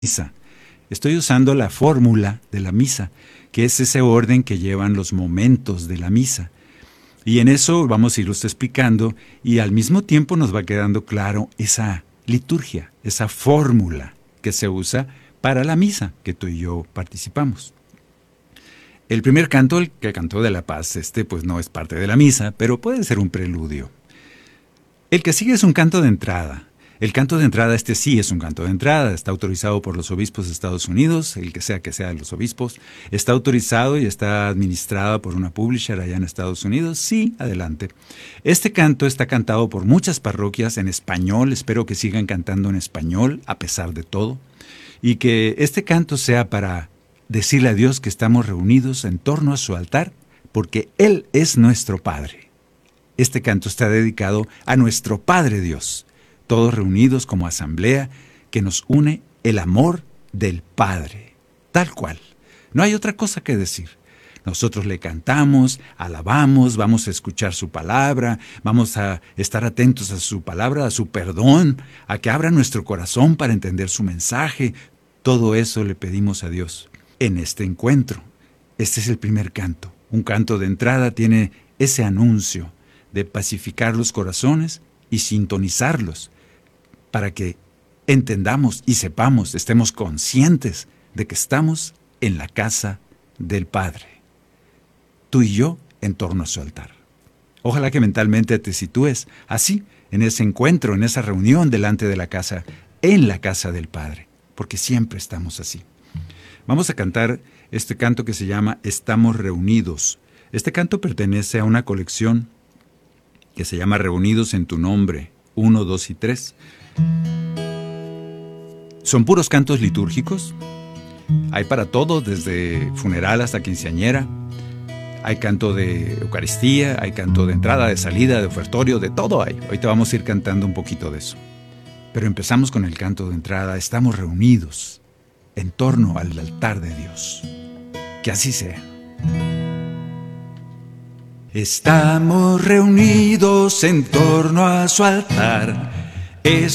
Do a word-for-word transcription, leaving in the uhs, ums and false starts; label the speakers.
Speaker 1: misa. Estoy usando la fórmula de la misa, que es ese orden que llevan los momentos de la misa. Y en eso vamos a irlos explicando y al mismo tiempo nos va quedando claro esa liturgia, esa fórmula que se usa para la misa que tú y yo participamos. El primer canto, el que cantó de la paz, este pues no es parte de la misa, pero puede ser un preludio. El que sigue es un canto de entrada. El canto de entrada, este sí es un canto de entrada, está autorizado por los obispos de Estados Unidos, el que sea que sea de los obispos, está autorizado y está administrado por una publisher allá en Estados Unidos, sí, adelante. Este canto está cantado por muchas parroquias en español, espero que sigan cantando en español a pesar de todo, y que este canto sea para decirle a Dios que estamos reunidos en torno a su altar, porque Él es nuestro Padre. Este canto está dedicado a nuestro Padre Dios, todos reunidos como asamblea, que nos une el amor del Padre, tal cual. No hay otra cosa que decir. Nosotros le cantamos, alabamos, vamos a escuchar su palabra, vamos a estar atentos a su palabra, a su perdón, a que abra nuestro corazón para entender su mensaje. Todo eso le pedimos a Dios en este encuentro. Este es el primer canto. Un canto de entrada tiene ese anuncio de pacificar los corazones y sintonizarlos, para que entendamos y sepamos, estemos conscientes de que estamos en la casa del Padre. Tú y yo en torno a su altar. Ojalá que mentalmente te sitúes así, en ese encuentro, en esa reunión delante de la casa, en la casa del Padre, porque siempre estamos así. Vamos a cantar este canto que se llama Estamos Reunidos. Este canto pertenece a una colección que se llama Reunidos en tu Nombre, uno, dos y tres. Son puros cantos litúrgicos. Hay para todo, desde funeral hasta quinceañera. Hay canto de Eucaristía, hay canto de entrada, de salida, de ofertorio, de todo hay. Ahorita vamos a ir cantando un poquito de eso. Pero empezamos con el canto de entrada. Estamos reunidos en torno al altar de Dios. Que así sea. Estamos reunidos en torno a su altar. Es